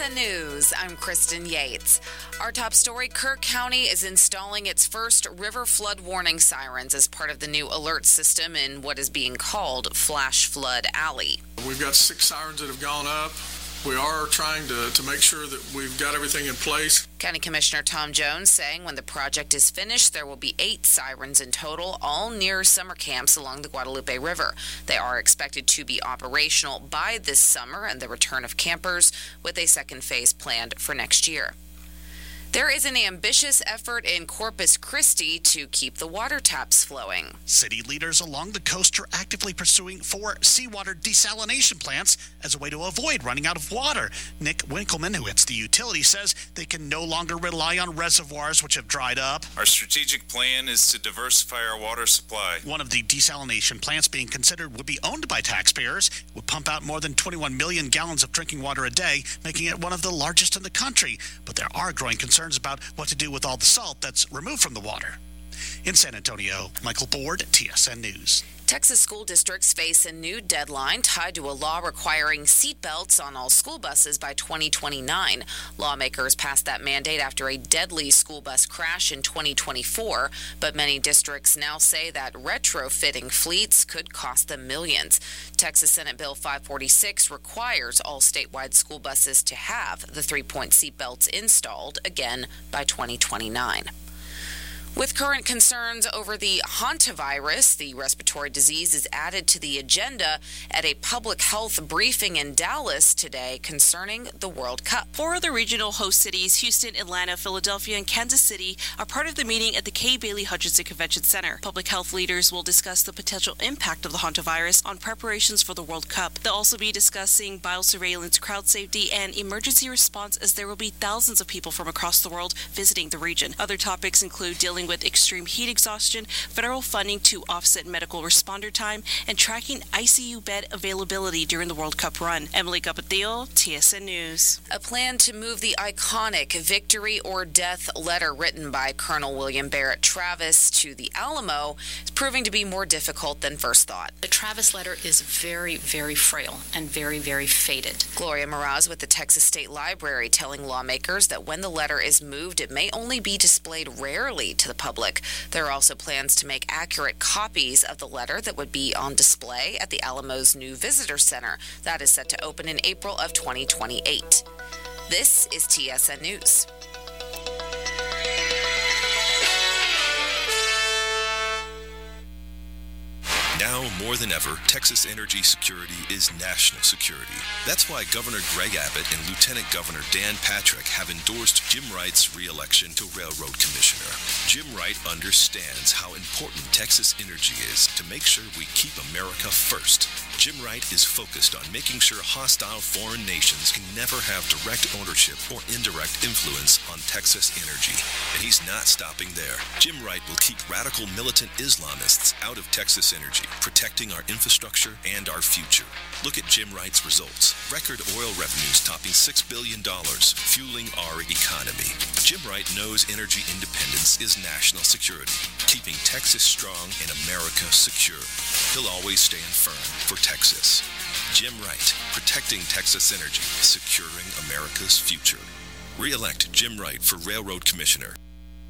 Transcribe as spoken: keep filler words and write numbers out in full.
S N News, I'm Kristen Yates. Our top story, Kirk County is installing its first river flood warning sirens as part of the new alert system in what is being called Flash Flood Alley. We've got six sirens that have gone up. We are trying to, to make sure that we've got everything in place. County Commissioner Tom Jones saying when the project is finished, there will be eight sirens in total, all near summer camps along the Guadalupe River. They are expected to be operational by this summer and the return of campers, with a second phase planned for next year. There is an ambitious effort in Corpus Christi to keep the water taps flowing. City leaders along the coast are actively pursuing four seawater desalination plants as a way to avoid running out of water. Nick Winkleman, who heads the utility, says they can no longer rely on reservoirs which have dried up. Our strategic plan is to diversify our water supply. One of the desalination plants being considered would be owned by taxpayers. It would pump out more than twenty-one million gallons of drinking water a day, making it one of the largest in the country. But there are growing concerns about what to do with all the salt that's removed from the water. In San Antonio, Michael Board, T S N News. Texas school districts face a new deadline tied to a law requiring seatbelts on all school buses by twenty twenty-nine. Lawmakers passed that mandate after a deadly school bus crash in twenty twenty-four, but many districts now say that retrofitting fleets could cost them millions. Texas Senate Bill five forty-six requires all statewide school buses to have the three-point seatbelts installed again by twenty twenty-nine. With current concerns over the hantavirus, the respiratory disease is added to the agenda at a public health briefing in Dallas today concerning the World Cup. Four other regional host cities, Houston, Atlanta, Philadelphia, and Kansas City, are part of the meeting at the Kay Bailey Hutchinson Convention Center. Public health leaders will discuss the potential impact of the hantavirus on preparations for the World Cup. They'll also be discussing biosurveillance, crowd safety, and emergency response, as there will be thousands of people from across the world visiting the region. Other topics include dealing with extreme heat exhaustion, federal funding to offset medical responder time, and tracking I C U bed availability during the World Cup run. Emily Capatillo, T S N News. A plan to move the iconic Victory or Death letter written by Colonel William Barrett Travis to the Alamo is proving to be more difficult than first thought. The Travis letter is very, very frail and very, very faded. Gloria Meraz with the Texas State Library telling lawmakers that when the letter is moved, it may only be displayed rarely to the public. There are also plans to make accurate copies of the letter that would be on display at the Alamo's new visitor center. That is set to open in April of twenty twenty-eight. This is T S N News. Now more than ever, Texas energy security is national security. That's why Governor Greg Abbott and Lieutenant Governor Dan Patrick have endorsed Jim Wright's re-election to Railroad Commissioner. Jim Wright understands how important Texas energy is to make sure we keep America first. Jim Wright is focused on making sure hostile foreign nations can never have direct ownership or indirect influence on Texas energy. And he's not stopping there. Jim Wright will keep radical militant Islamists out of Texas energy, protecting our infrastructure and our future. Look at Jim Wright's results. Record oil revenues topping six billion dollars, fueling our economy. Jim Wright knows energy independence is national security, keeping Texas strong and America secure. He'll always stand firm for Texas. Jim Wright, protecting Texas energy, securing America's future. Re-elect Jim Wright for Railroad Commissioner.